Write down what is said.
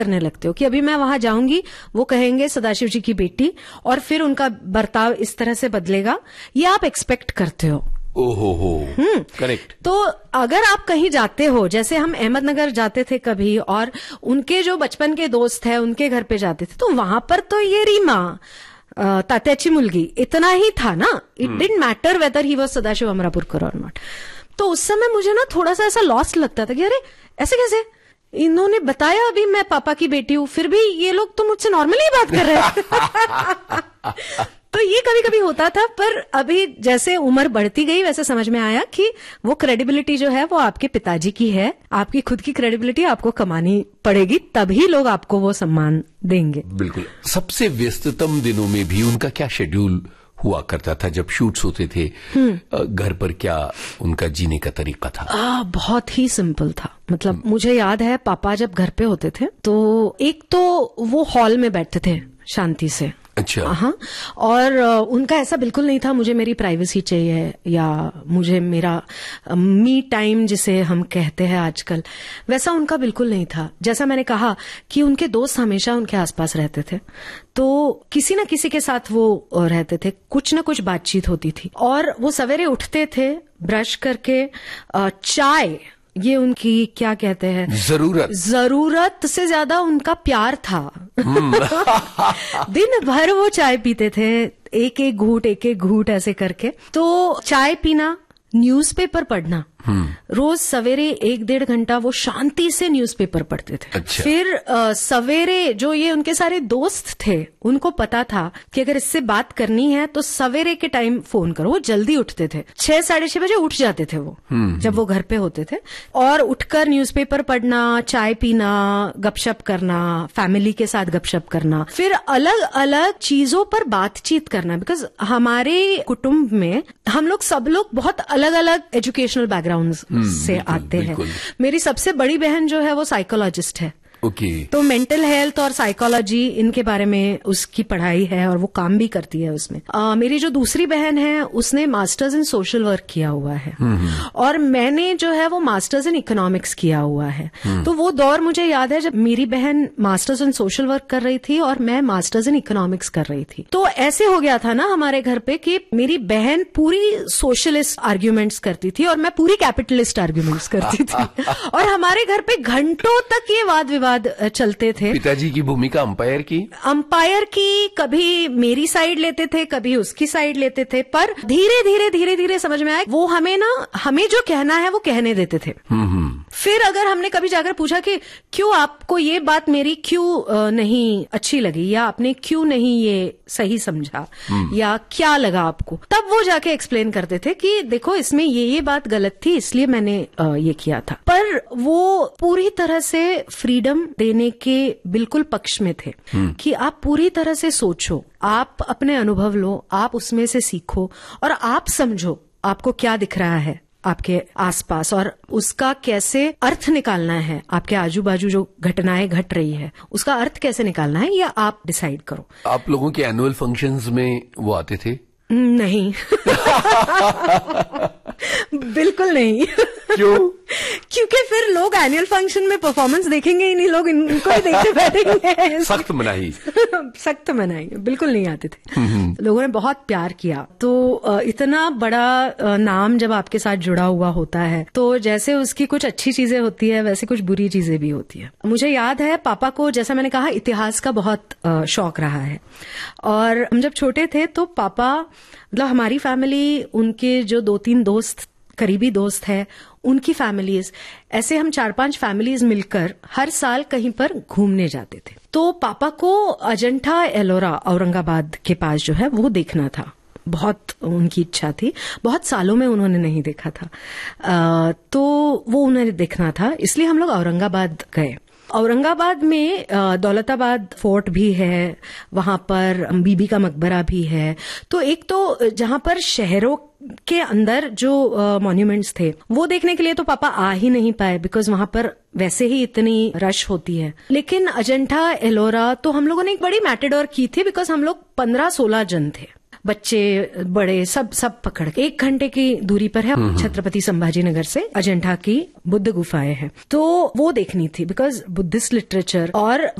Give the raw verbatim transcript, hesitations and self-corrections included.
करने लगते हो कि अभी मैं वहां जाऊंगी, वो कहेंगे सदाशिव जी की बेटी, और फिर उनका बर्ताव इस तरह से बदलेगा, ये आप एक्सपेक्ट करते हो। ओहो हो, करेक्ट। तो अगर आप कहीं जाते हो, जैसे हम अहमदनगर जाते थे कभी, और उनके जो बचपन के दोस्त हैं उनके घर पे जाते थे, तो वहां पर तो ये रीमा तात्याची मुलगी इतना ही था ना, it didn't matter whether he was Sadashiv Amrapurkar और नॉट। तो उस समय मुझे ना थोड़ा सा ऐसा लॉस्ट लगता था कि अरे ऐसे कैसे, इन्होंने बताया अभी मैं पापा की बेटी हूं, फिर भी ये लोग तो मुझसे नॉर्मली बात कर रहे हैं। तो ये कभी कभी होता था, पर अभी जैसे उम्र बढ़ती गई वैसे समझ में आया कि वो क्रेडिबिलिटी जो है वो आपके पिताजी की है, आपकी खुद की क्रेडिबिलिटी आपको कमानी पड़ेगी, तभी लोग आपको वो सम्मान देंगे। बिल्कुल। सबसे व्यस्ततम दिनों में भी उनका क्या शेड्यूल हुआ करता था जब शूट्स होते थे? घर पर क्या उनका जीने का तरीका था? आ, बहुत ही सिंपल था। मतलब मुझे याद है पापा जब घर पे होते थे तो एक तो वो हॉल में बैठते थे शांति से। अच्छा। हाँ, और उनका ऐसा बिल्कुल नहीं था मुझे मेरी प्राइवेसी चाहिए या मुझे मेरा मी टाइम जिसे हम कहते हैं आजकल, वैसा उनका बिल्कुल नहीं था। जैसा मैंने कहा कि उनके दोस्त हमेशा उनके आसपास रहते थे, तो किसी न किसी के साथ वो रहते थे, कुछ न कुछ बातचीत होती थी। और वो सवेरे उठते थे, ब्रश करके चाय, ये उनकी क्या कहते हैं, जरूरत जरूरत से ज्यादा उनका प्यार था। दिन भर वो चाय पीते थे, एक एक घूंट एक एक घूंट ऐसे करके। तो चाय पीना, न्यूज़पेपर पढ़ना, रोज सवेरे एक डेढ़ घंटा वो शांति से न्यूज़पेपर पढ़ते थे। अच्छा। फिर आ, सवेरे जो ये उनके सारे दोस्त थे उनको पता था कि अगर इससे बात करनी है तो सवेरे के टाइम फोन करो। वो जल्दी उठते थे, छह साढ़े छह बजे उठ जाते थे वो जब वो घर पे होते थे, और उठकर न्यूज़पेपर पढ़ना, चाय पीना, गपशप करना, फैमिली के साथ गपशप करना, फिर अलग अलग चीजों पर बातचीत करना। बिकॉज हमारे कुटुंब में हम लोग सब लोग बहुत अलग अलग एजुकेशनल बैकग्राउंड से आते हैं। मेरी सबसे बड़ी बहन जो है वो साइकोलॉजिस्ट है। ओके। तो मेंटल हेल्थ और साइकोलॉजी इनके बारे में उसकी पढ़ाई है और वो काम भी करती है उसमें। आ, मेरी जो दूसरी बहन है उसने मास्टर्स इन सोशल वर्क किया हुआ है, और मैंने जो है वो मास्टर्स इन इकोनॉमिक्स किया हुआ है। तो वो दौर मुझे याद है जब मेरी बहन मास्टर्स इन सोशल वर्क कर रही थी और मैं मास्टर्स इन इकोनॉमिक्स कर रही थी। तो ऐसे हो गया था ना हमारे घर पे कि मेरी बहन पूरी सोशलिस्ट आर्ग्यूमेंट्स करती थी और मैं पूरी कैपिटलिस्ट आर्ग्यूमेंट्स करती थी। और हमारे घर पे घंटों तक ये वाद विवाद चलते थे। पिताजी की भूमिका अंपायर की अंपायर की कभी मेरी साइड लेते थे, कभी उसकी साइड लेते थे, पर धीरे धीरे धीरे धीरे समझ में आया वो हमें ना, हमें जो कहना है वो कहने देते थे। फिर अगर हमने कभी जाकर पूछा कि क्यों आपको ये बात मेरी क्यों नहीं अच्छी लगी, या आपने क्यों नहीं ये सही समझा, या क्या लगा आपको, तब वो जाके एक्सप्लेन करते थे कि देखो इसमें ये ये बात गलत थी इसलिए मैंने ये किया था। पर वो पूरी तरह से फ्रीडम देने के बिल्कुल पक्ष में थे कि आप पूरी तरह से सोचो, आप अपने अनुभव लो, आप उसमें से सीखो और आप समझो आपको क्या दिख रहा है आपके आसपास और उसका कैसे अर्थ निकालना है। आपके आजू बाजू जो घटनाएं घट रही है उसका अर्थ कैसे निकालना है, या आप डिसाइड करो। आप लोगों के एनुअल फंक्शंस में वो आते थे? नहीं। बिल्कुल नहीं। क्यों? क्योंकि फिर लोग एनुअल फंक्शन में परफॉर्मेंस देखेंगे ही नहीं, लोग इनको ही देखते बैठेंगे। सख्त मनाही। सख्त मनाही, बिल्कुल नहीं आते थे। लोगों ने बहुत प्यार किया। तो इतना बड़ा नाम जब आपके साथ जुड़ा हुआ होता है तो जैसे उसकी कुछ अच्छी चीजें होती है वैसे कुछ बुरी चीजें भी होती है। मुझे याद है पापा को, जैसा मैंने कहा, इतिहास का बहुत शौक रहा है, और हम जब छोटे थे तो पापा, मतलब हमारी फैमिली, उनके जो दो तीन दोस्त, करीबी दोस्त है, उनकी फैमिलीज, ऐसे हम चार पांच फैमिलीज मिलकर हर साल कहीं पर घूमने जाते थे। तो पापा को अजंठा एलोरा औरंगाबाद के पास जो है वो देखना था, बहुत उनकी इच्छा थी, बहुत सालों में उन्होंने नहीं देखा था। आ, तो वो उन्हें देखना था, इसलिए हम लोग औरंगाबाद गए। औरंगाबाद में दौलताबाद फोर्ट भी है, वहां पर बीबी का मकबरा भी है। तो एक तो जहां पर शहरों के अंदर जो मॉन्यूमेंट्स थे वो देखने के लिए तो पापा आ ही नहीं पाए, बिकॉज वहां पर वैसे ही इतनी रश होती है। लेकिन अजंठा एलोरा तो हम लोगों ने एक बड़ी मैटेडोर की थी, बिकॉज हम लोग पंद्रह सोलह जन थे। बच्चे बड़े सब सब पकड़ के एक घंटे की दूरी पर है छत्रपति संभाजी नगर से अजंठा की बुद्ध गुफाएं हैं, तो वो देखनी थी बिकॉज बुद्धिस्ट लिटरेचर और